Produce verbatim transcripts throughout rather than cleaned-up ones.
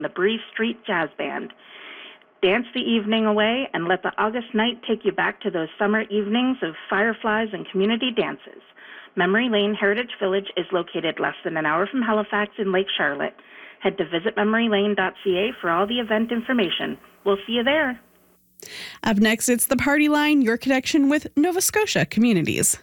the Bree Street Jazz Band. Dance the evening away and let the August night take you back to those summer evenings of fireflies and community dances. Memory Lane Heritage Village is located less than an hour from Halifax in Lake Charlotte. Head to visit memory lane dot c a for all the event information. We'll see you there. Up next, it's The Party Line, your connection with Nova Scotia communities.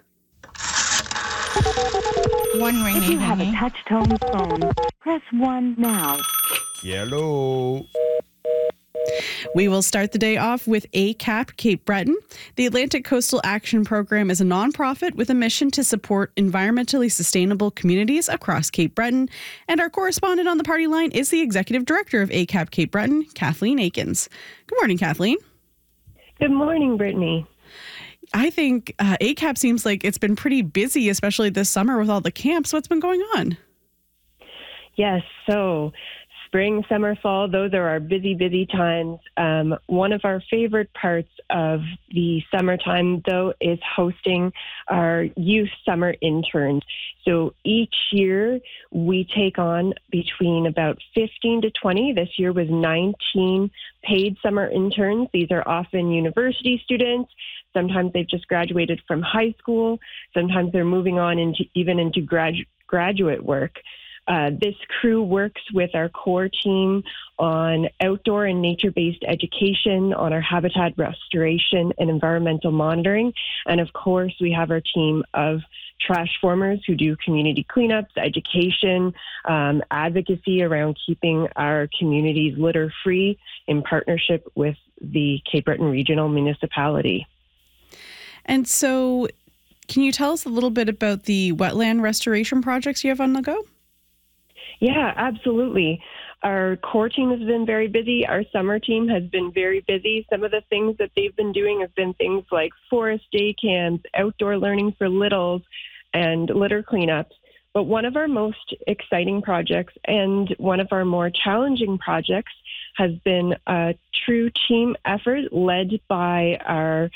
One ring. If you have a touch-tone phone, press one now. Hello. We will start the day off with A C A P Cape Breton. The Atlantic Coastal Action Program is a nonprofit with a mission to support environmentally sustainable communities across Cape Breton. And our correspondent on the party line is the executive director of A C A P Cape Breton, Kathleen Akins. Good morning, Kathleen. Good morning, Brittany. I think uh, A C A P seems like it's been pretty busy, especially this summer with all the camps. What's been going on? Yes, so spring, summer, fall, those are our busy, busy times. Um, one of our favorite parts of the summertime, though, is hosting our youth summer interns. So each year we take on between about fifteen to twenty. This year was nineteen paid summer interns. These are often university students. Sometimes they've just graduated from high school. Sometimes they're moving on into even into gradu- graduate work. Uh, this crew works with our core team on outdoor and nature-based education, on our habitat restoration and environmental monitoring. And of course, we have our team of trash formers who do community cleanups, education, um, advocacy around keeping our communities litter-free in partnership with the Cape Breton Regional Municipality. And so can you tell us a little bit about the wetland restoration projects you have on the go? Yeah, absolutely. Our core team has been very busy. Our summer team has been very busy. Some of the things that they've been doing have been things like forest day camps, outdoor learning for littles, and litter cleanups. But one of our most exciting projects and one of our more challenging projects has been a true team effort led by our